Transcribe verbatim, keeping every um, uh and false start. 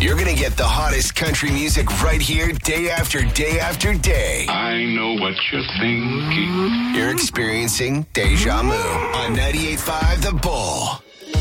You're going to get the hottest country music right here, day after day after day. I know what you're thinking. You're experiencing Deja Vu on ninety-eight point five The Bull.